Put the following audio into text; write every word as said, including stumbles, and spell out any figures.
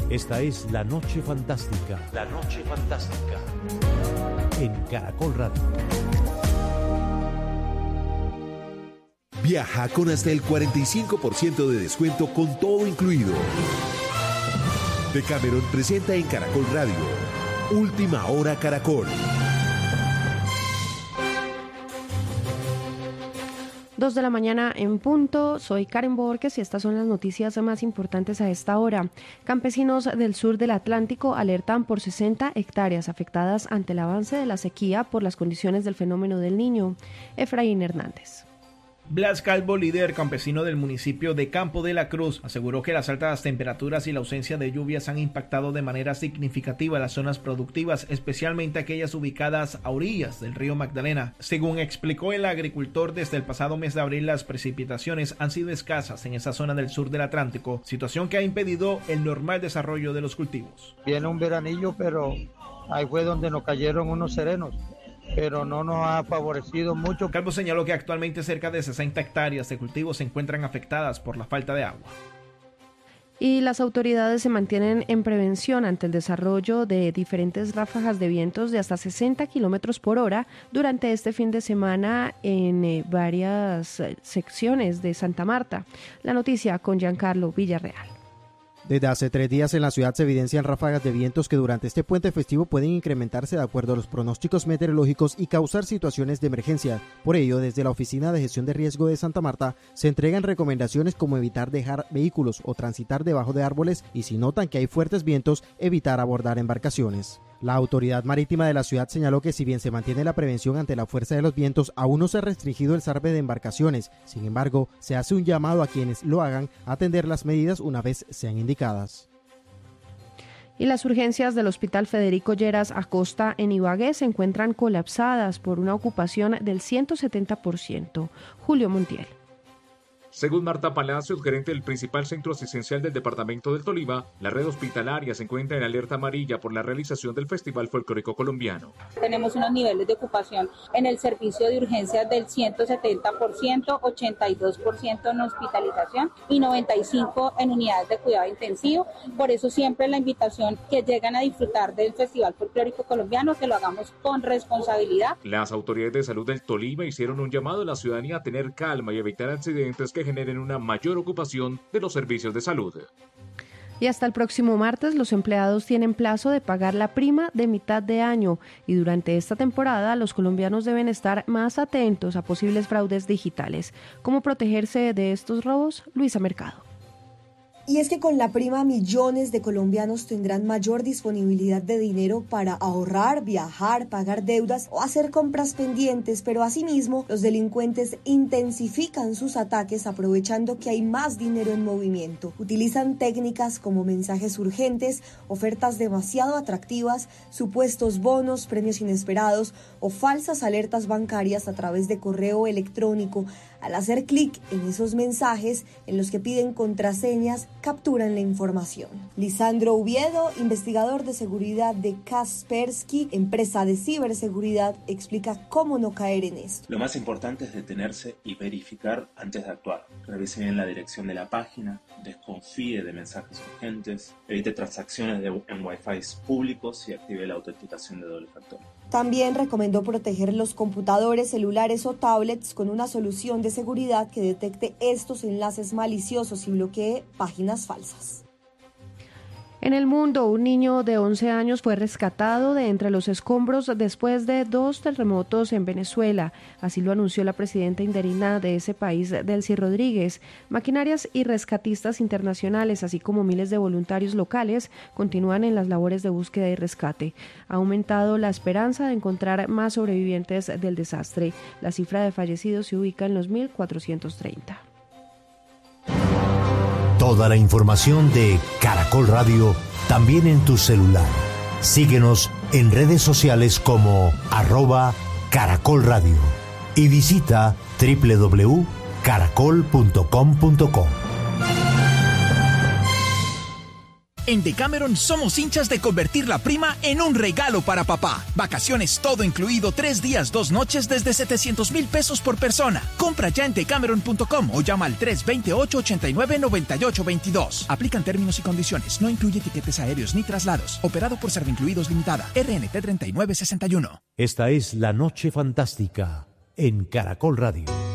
Esta es La Noche Fantástica. La Noche Fantástica. En Caracol Radio. Viaja con hasta el cuarenta y cinco por ciento de descuento con todo incluido. Decameron presenta en Caracol Radio Última Hora Caracol. Dos de la mañana en punto, soy Karen Borges y estas son las noticias más importantes a esta hora. Campesinos del sur del Atlántico alertan por sesenta hectáreas afectadas ante el avance de la sequía por las condiciones del fenómeno del Niño. Efraín Hernández. Blas Calvo, líder campesino del municipio de Campo de la Cruz, aseguró que las altas temperaturas y la ausencia de lluvias han impactado de manera significativa las zonas productivas, especialmente aquellas ubicadas a orillas del río Magdalena. Según explicó el agricultor, desde el pasado mes de abril las precipitaciones han sido escasas en esa zona del sur del Atlántico, situación que ha impedido el normal desarrollo de los cultivos. Viene un veranillo, pero ahí fue donde nos cayeron unos serenos, pero no nos ha favorecido mucho. Calvo señaló que actualmente cerca de sesenta hectáreas de cultivos se encuentran afectadas por la falta de agua. Y las autoridades se mantienen en prevención ante el desarrollo de diferentes ráfagas de vientos de hasta sesenta kilómetros por hora durante este fin de semana en eh, varias eh, secciones de Santa Marta. La noticia con Giancarlo Villarreal. Desde hace tres días en la ciudad se evidencian ráfagas de vientos que durante este puente festivo pueden incrementarse de acuerdo a los pronósticos meteorológicos y causar situaciones de emergencia. Por ello, desde la Oficina de Gestión de Riesgo de Santa Marta se entregan recomendaciones como evitar dejar vehículos o transitar debajo de árboles y si notan que hay fuertes vientos, evitar abordar embarcaciones. La autoridad marítima de la ciudad señaló que si bien se mantiene la prevención ante la fuerza de los vientos, aún no se ha restringido el zarpe de embarcaciones. Sin embargo, se hace un llamado a quienes lo hagan a atender las medidas una vez sean indicadas. Y las urgencias del Hospital Federico Lleras Acosta en Ibagué se encuentran colapsadas por una ocupación del ciento setenta por ciento. Julio Montiel. Según Marta Palacios, gerente del principal centro asistencial del departamento del Tolima, la red hospitalaria se encuentra en alerta amarilla por la realización del Festival Folclórico Colombiano. Tenemos unos niveles de ocupación en el servicio de urgencias del ciento setenta por ciento, ochenta y dos por ciento en hospitalización y noventa y cinco por ciento en unidades de cuidado intensivo. Por eso siempre la invitación que llegan a disfrutar del Festival Folclórico Colombiano, que lo hagamos con responsabilidad. Las autoridades de salud del Tolima hicieron un llamado a la ciudadanía a tener calma y evitar accidentes que generen una mayor ocupación de los servicios de salud. Y hasta el próximo martes los empleados tienen plazo de pagar la prima de mitad de año y durante esta temporada los colombianos deben estar más atentos a posibles fraudes digitales. ¿Cómo protegerse de estos robos? Luisa Mercado. Y es que con la prima millones de colombianos tendrán mayor disponibilidad de dinero para ahorrar, viajar, pagar deudas o hacer compras pendientes, pero asimismo los delincuentes intensifican sus ataques aprovechando que hay más dinero en movimiento. Utilizan técnicas como mensajes urgentes, ofertas demasiado atractivas, supuestos bonos, premios inesperados o falsas alertas bancarias a través de correo electrónico. Al hacer clic en esos mensajes en los que piden contraseñas, capturan la información. Lisandro Oviedo, investigador de seguridad de Kaspersky, empresa de ciberseguridad, explica cómo no caer en esto. Lo más importante es detenerse y verificar antes de actuar. Revise bien la dirección de la página, desconfíe de mensajes urgentes, evite transacciones de, en Wi-Fi públicos y active la autenticación de doble factor. También recomendó proteger los computadores, celulares o tablets con una solución de seguridad que detecte estos enlaces maliciosos y bloquee páginas falsas. En el mundo, un niño de once años fue rescatado de entre los escombros después de dos terremotos en Venezuela. Así lo anunció la presidenta interina de ese país, Delcy Rodríguez. Maquinarias y rescatistas internacionales, así como miles de voluntarios locales, continúan en las labores de búsqueda y rescate. Ha aumentado la esperanza de encontrar más sobrevivientes del desastre. La cifra de fallecidos se ubica en los mil cuatrocientos treinta. Toda la información de Caracol Radio también en tu celular. Síguenos en redes sociales como arroba Caracol Radio y visita doble u doble u doble u punto caracol punto com punto co. En Decameron somos hinchas de convertir la prima en un regalo para papá. Vacaciones todo incluido, tres días, dos noches desde setecientos mil pesos por persona. Compra ya en decameron punto com o llama al tres dos ocho, ocho nueve, nueve ocho dos dos. Aplican términos y condiciones. No incluye tiquetes aéreos ni traslados. Operado por Servincluidos Limitada. R N T treinta y nueve sesenta y uno. Esta es La Noche Fantástica en Caracol Radio.